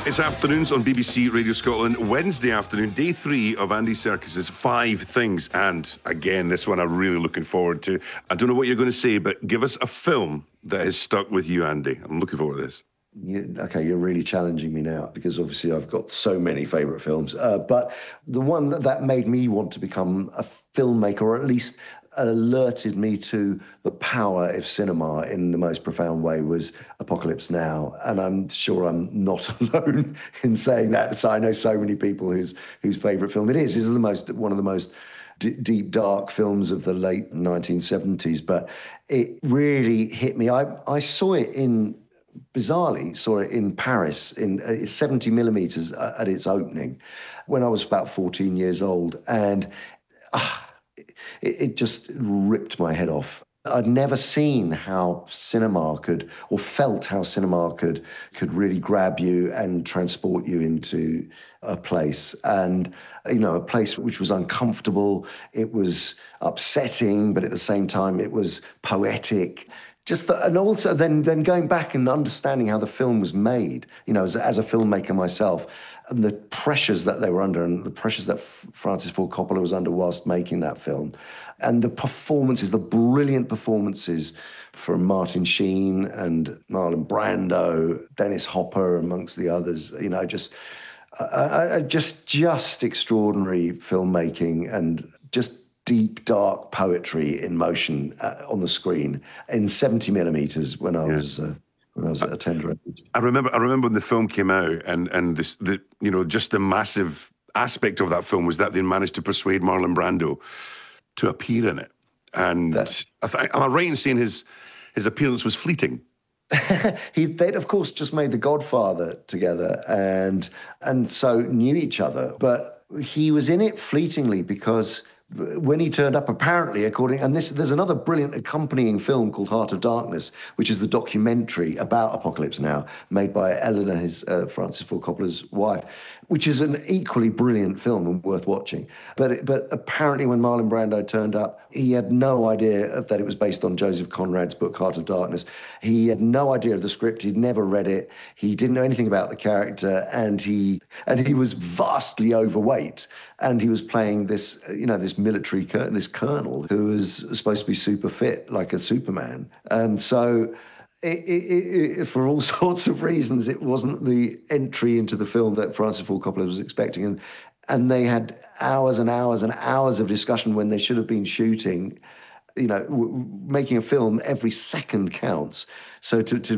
It's afternoons on BBC Radio Scotland, Wednesday afternoon, day 3 of Andy Serkis's 5 Things. And again, this one I'm really looking forward to. I don't know what you're going to say, but give us a film that has stuck with you, Andy. I'm looking forward to this. Okay, you're really challenging me now because obviously I've got so many favourite films. But the one that made me want to become a filmmaker, or at least alerted me to the power of cinema in the most profound way, was Apocalypse Now. And I'm sure I'm not alone in saying that. So I know so many people whose favourite film it is. This is one of the most deep, dark films of the late 1970s. But it really hit me. I saw it bizarrely saw it in Paris in 70 millimeters at its opening when I was about 14 years old, and it just ripped my head off. I'd never seen how cinema could, or felt how cinema could really grab you and transport you into a place, and a place which was uncomfortable. It was upsetting, but at the same time it was poetic. And also then going back and understanding how the film was made, as a filmmaker myself, and the pressures that they were under, and the pressures that Francis Ford Coppola was under whilst making that film, and the brilliant performances from Martin Sheen and Marlon Brando, Dennis Hopper, amongst the others. Just extraordinary filmmaking, and just deep, dark poetry in motion on the screen in 70 millimeters when I was at a tender age. I remember when the film came out, and just the massive aspect of that film was that they managed to persuade Marlon Brando to appear in it. And am I right in saying his appearance was fleeting? They'd of course just made The Godfather together, and so knew each other, but he was in it fleetingly because when he turned up, apparently, there's another brilliant accompanying film called Heart of Darkness, which is the documentary about Apocalypse Now, made by Eleanor, Francis Ford Coppola's wife, which is an equally brilliant film and worth watching. But apparently when Marlon Brando turned up, he had no idea that it was based on Joseph Conrad's book, Heart of Darkness. He had no idea of the script. He'd never read it. He didn't know anything about the character, and he was vastly overweight. And he was playing this colonel who was supposed to be super fit, like a Superman. And so it, for all sorts of reasons, it wasn't the entry into the film that Francis Ford Coppola was expecting. And they had hours and hours and hours of discussion when they should have been shooting. Making a film, every second counts. So to